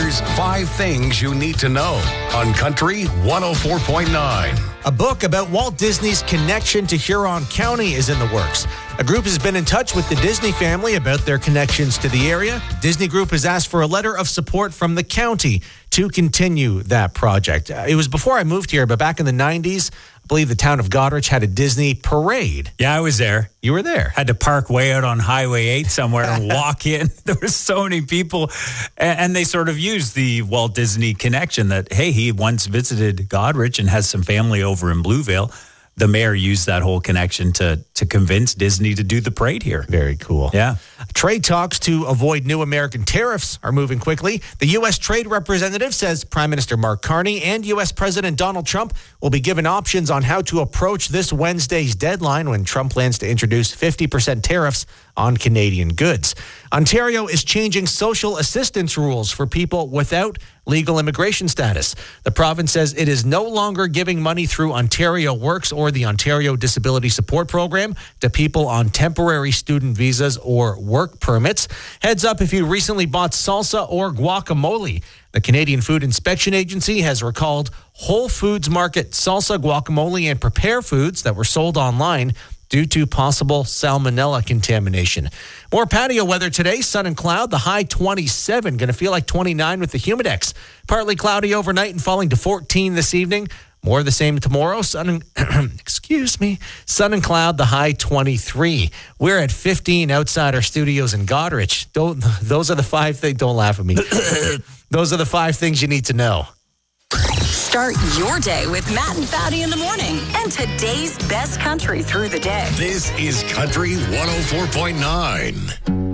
Here's 5 things you need to know on Country 104.9. A book about Walt Disney's connection to Huron County is in the works. A group has been in touch with the Disney family about their connections to the area. Disney Group has asked for a letter of support from the county to continue that project. It was before I moved here, but back in the 90s, I believe the town of Goderich had a Disney parade. Yeah, I was there. You were there. Had to park way out on Highway 8 somewhere and walk in. There were so many people. And they sort of used the Walt Disney connection that, hey, he once visited Goderich and has some family over in Blueville. The mayor used that whole connection to convince Disney to do the parade here. Very cool. Yeah. Trade talks to avoid new American tariffs are moving quickly. The U.S. Trade Representative says Prime Minister Mark Carney and U.S. President Donald Trump will be given options on how to approach this Wednesday's deadline when Trump plans to introduce 50% tariffs on Canadian goods. Ontario is changing social assistance rules for people without legal immigration status. The province says it is no longer giving money through Ontario Works or the Ontario Disability Support Program to people on temporary student visas or work permits. Heads up if you recently bought salsa or guacamole. The Canadian Food Inspection Agency has recalled Whole Foods Market salsa, guacamole, and prepare foods that were sold online due to possible salmonella contamination. More patio weather today, sun and cloud, the high 27, going to feel like 29 with the Humidex. Partly cloudy overnight and falling to 14 this evening. More of the same tomorrow, sun and, sun and cloud, the high 23. We're at 15 outside our studios in Goderich. Those are the 5 things, don't laugh at me. Those are the 5 things you need to know. Start your day with Matt and Fatty in the morning and today's best country through the day. This is Country 104.9.